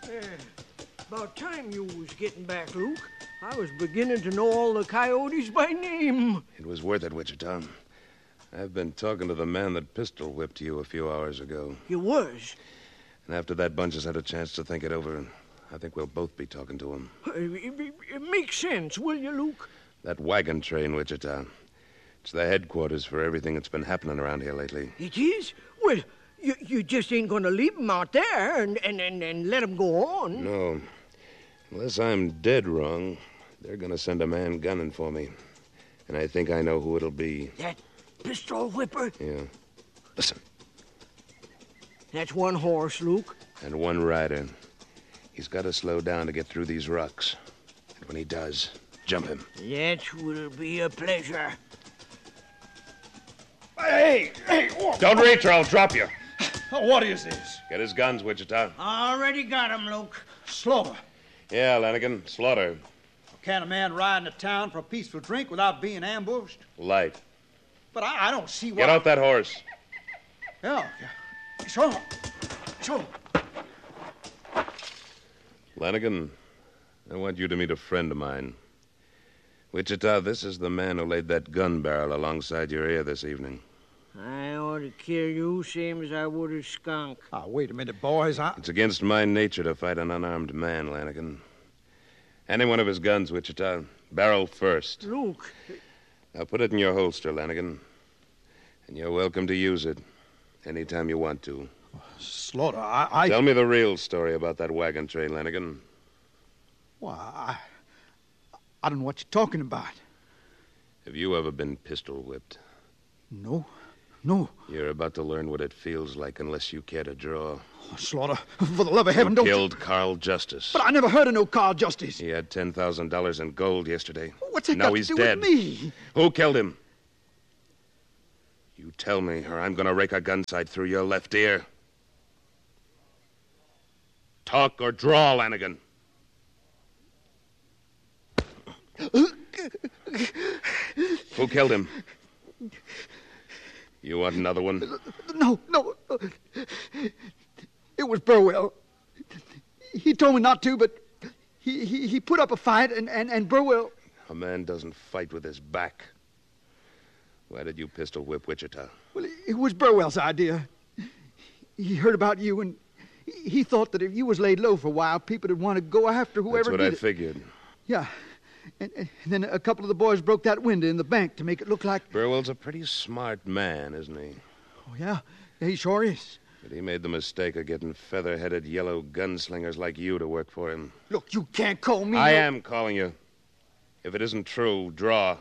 About time you was getting back, Luke. I was beginning to know all the coyotes by name. It was worth it, Wichita. I've been talking to the man that pistol whipped you a few hours ago. You was? And after that bunch has had a chance to think it over, I think we'll both be talking to him. It makes sense, will you, Luke? That wagon train, Wichita. It's the headquarters for everything that's been happening around here lately. It is? Well, you just ain't going to leave them out there and let them go on. No. Unless I'm dead wrong, they're going to send a man gunning for me. And I think I know who it'll be. That pistol whipper? Yeah. Listen. That's one horse, Luke. And one rider. He's got to slow down to get through these rocks. And when he does, jump him. That will be a pleasure. Hey! Don't reach or I'll drop you. What is this? Get his guns, Wichita. Already got him, Luke. Slaughter. Yeah, Lanigan. Slaughter. Can a man ride into town for a peaceful drink without being ambushed? Light. But I don't see why... Get out that horse. Yeah. Sure. Lanigan, I want you to meet a friend of mine. Wichita, this is the man who laid that gun barrel alongside your ear this evening. I ought to kill you same as I would a skunk. Wait a minute, boys. It's against my nature to fight an unarmed man, Lanigan. Any one of his guns, Wichita. Barrel first. Luke. Now put it in your holster, Lanigan. And you're welcome to use it anytime you want to. Slaughter, I... Tell me the real story about that wagon train, Lanigan. Why, I don't know what you're talking about. Have you ever been pistol whipped? No. You're about to learn what it feels like unless you care to draw. Slaughter, for the love of heaven, don't... You killed Carl Justice. But I never heard of no Carl Justice. He had $10,000 in gold yesterday. What's that now got he's to do dead. with me? Who killed him? You tell me, or I'm going to rake a gun sight through your left ear. Talk or draw, Lanigan. Who killed him? You want another one? No. It was Burwell. He told me not to, but he put up a fight, and Burwell... A man doesn't fight with his back. Why did you pistol whip Wichita? Well, it was Burwell's idea. He heard about you, and he thought that if you was laid low for a while, people would want to go after whoever That's what did I figured. Yeah. And then a couple of the boys broke that window in the bank to make it look like... Burwell's a pretty smart man, isn't he? Oh, yeah. He sure is. But he made the mistake of getting feather-headed yellow gunslingers like you to work for him. Look, you can't call me... I am calling you. If it isn't true, draw.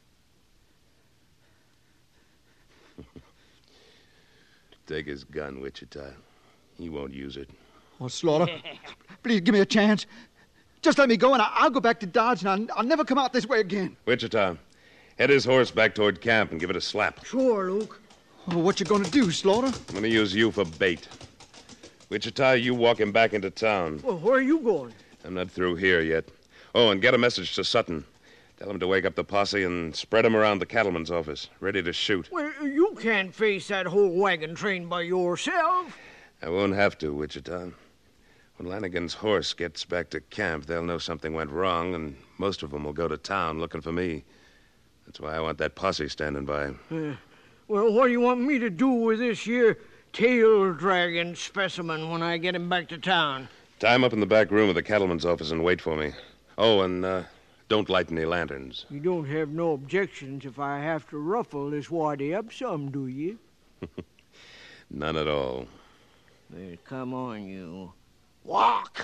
Take his gun, Wichita. He won't use it. Oh, Slaughter, please give me a chance. Just let me go, and I'll go back to Dodge, and I'll never come out this way again. Wichita, head his horse back toward camp and give it a slap. Sure, Luke. Oh, what you gonna do, Slaughter? I'm going to use you for bait. Wichita, you walk him back into town. Well, where are you going? I'm not through here yet. Oh, and get a message to Sutton. Tell him to wake up the posse and spread him around the cattleman's office, ready to shoot. Well, you can't face that whole wagon train by yourself. I won't have to, Wichita. When Lanigan's horse gets back to camp, they'll know something went wrong, and most of them will go to town looking for me. That's why I want that posse standing by. Well, what do you want me to do with this here tail-dragging specimen when I get him back to town? Tie him up in the back room of the cattleman's office and wait for me. Oh, and don't light any lanterns. You don't have no objections if I have to ruffle this waddy up some, do you? None at all. Well, come on, you. Walk!